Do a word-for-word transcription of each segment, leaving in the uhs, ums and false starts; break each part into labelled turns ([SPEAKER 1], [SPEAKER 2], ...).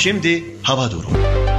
[SPEAKER 1] Şimdi hava durumu.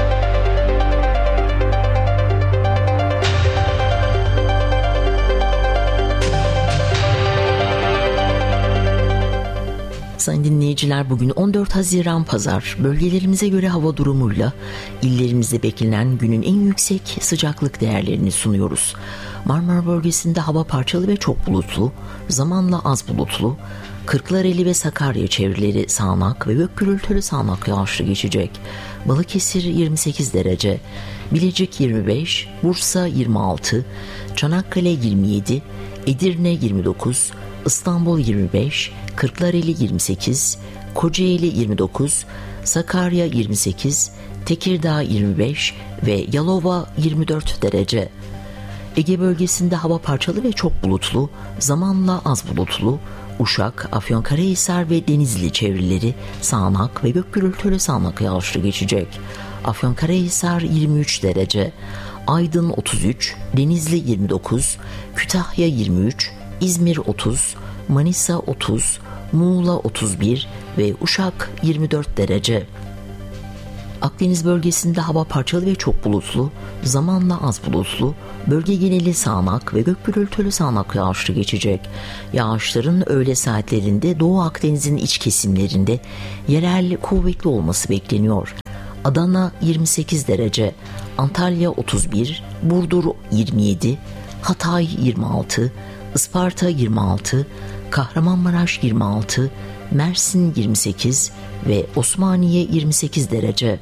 [SPEAKER 2] Sayın dinleyiciler, bugün on dört Haziran Pazar. Bölgelerimize göre hava durumuyla illerimizde beklenen günün en yüksek sıcaklık değerlerini sunuyoruz. Marmara bölgesinde hava parçalı ve çok bulutlu, zamanla az bulutlu. Kırklareli ve Sakarya çevreleri sağanak ve gök gürültülü sağanak yağışlı geçecek. Balıkesir yirmi sekiz derece, Bilecik yirmi beş, Bursa yirmi altı, Çanakkale yirmi yedi, Edirne yirmi dokuz, İstanbul yirmi beş, Kırklareli yirmi sekiz, Kocaeli yirmi dokuz, Sakarya yirmi sekiz, Tekirdağ yirmi beş ve Yalova yirmi dört derece. Ege bölgesinde hava parçalı ve çok bulutlu, zamanla az bulutlu. Uşak, Afyonkarahisar ve Denizli çevreleri sağanak ve gök gürültülü sağanak yağışlı geçecek. Afyonkarahisar yirmi üç derece, Aydın otuz üç, Denizli yirmi dokuz, Kütahya yirmi üç, İzmir otuz, Manisa otuz, Muğla otuz bir ve Uşak yirmi dört derece. Akdeniz bölgesinde hava parçalı ve çok bulutlu, zamanla az bulutlu, bölge geneli sağanak ve gök gürültülü sağanak yağışlı geçecek. Yağışların öğle saatlerinde Doğu Akdeniz'in iç kesimlerinde yerel kuvvetli olması bekleniyor. Adana yirmi sekiz derece, Antalya otuz bir, Burdur yirmi yedi, Hatay yirmi altı, Isparta yirmi altı, Kahramanmaraş yirmi altı, Mersin yirmi sekiz ve Osmaniye yirmi sekiz derece.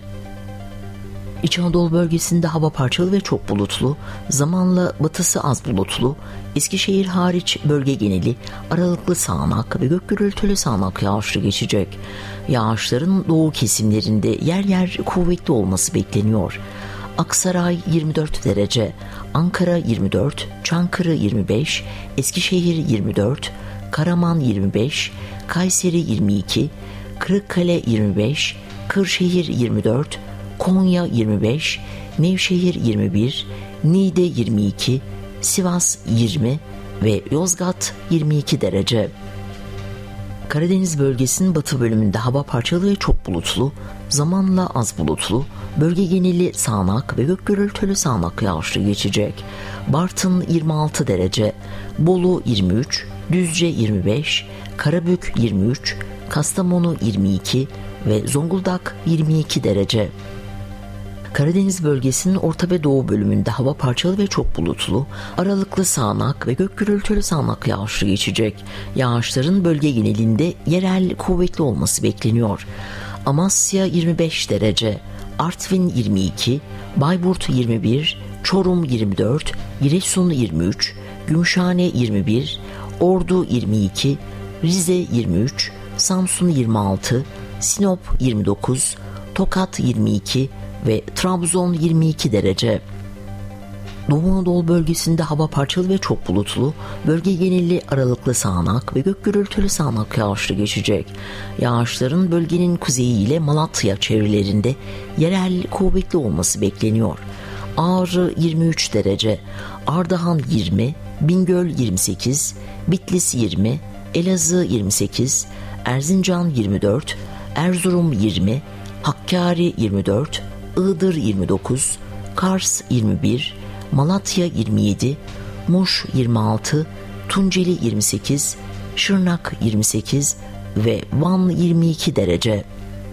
[SPEAKER 2] İç Anadolu bölgesinde hava parçalı ve çok bulutlu, zamanla batısı az bulutlu, Eskişehir hariç bölge geneli aralıklı sağanak ve gök gürültülü sağanak yağışlı geçecek. Yağışların doğu kesimlerinde yer yer kuvvetli olması bekleniyor. Aksaray yirmi dört derece, Ankara yirmi dört, Çankırı yirmi beş, Eskişehir yirmi dört, Karaman yirmi beş, Kayseri yirmi iki, Kırıkkale yirmi beş, Kırşehir yirmi dört, Konya yirmi beş, Nevşehir yirmi bir, Niğde yirmi iki, Sivas yirmi ve Yozgat yirmi iki derece. Karadeniz bölgesinin batı bölümünde hava parçalı ve çok bulutlu, zamanla az bulutlu, bölge geneli sağanak ve gök gürültülü sağanak yağışlı geçecek. Bartın yirmi altı derece, Bolu yirmi üç, Düzce yirmi beş, Karabük yirmi üç, Kastamonu yirmi iki ve Zonguldak yirmi iki derece. Karadeniz bölgesinin orta ve doğu bölümünde hava parçalı ve çok bulutlu, aralıklı sağanak ve gök gürültülü sağanak yağışlı geçecek. Yağışların bölge genelinde yerel kuvvetli olması bekleniyor. Amasya yirmi beş derece, Artvin yirmi iki, Bayburt yirmi bir, Çorum yirmi dört, Giresun yirmi üç, Gümüşhane yirmi bir, Ordu yirmi iki, Rize yirmi üç, Samsun yirmi altı, Sinop yirmi dokuz, Tokat yirmi iki ve Trabzon yirmi iki derece. Doğu Anadolu bölgesinde hava parçalı ve çok bulutlu, bölge geneli aralıklı sağanak ve gök gürültülü sağanak yağışlı geçecek. Yağışların bölgenin kuzeyi ile Malatya çevrelerinde yerel kuvvetli olması bekleniyor. Ağrı yirmi üç derece, Ardahan yirmi, Bingöl yirmi sekiz, Bitlis yirmi, Elazığ yirmi sekiz, Erzincan yirmi dört, Erzurum yirmi, Hakkari yirmi dört, Iğdır yirmi dokuz, Kars yirmi bir, Malatya yirmi yedi, Muş yirmi altı, Tunceli yirmi sekiz, Şırnak yirmi sekiz ve Van yirmi iki derece.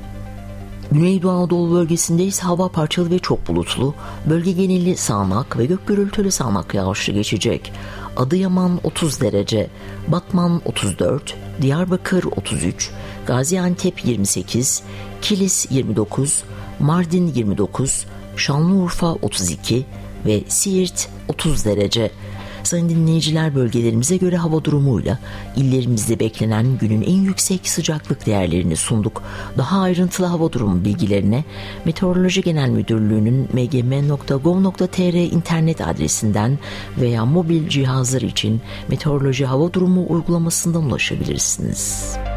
[SPEAKER 2] Güneydoğu Anadolu bölgesinde ise hava parçalı ve çok bulutlu, bölge geneli sağanak ve gök gürültülü sağanak yağışlı geçecek. Adıyaman otuz derece, Batman otuz dört, Diyarbakır otuz üç, Gaziantep yirmi sekiz, Kilis yirmi dokuz, Mardin yirmi dokuz, Şanlıurfa otuz iki ve Siirt otuz derece. Sayın dinleyiciler, bölgelerimize göre hava durumuyla illerimizde beklenen günün en yüksek sıcaklık değerlerini sunduk. Daha ayrıntılı hava durumu bilgilerine Meteoroloji Genel Müdürlüğü'nün m g m nokta gov nokta t r internet adresinden veya mobil cihazlar için Meteoroloji Hava Durumu uygulamasından ulaşabilirsiniz.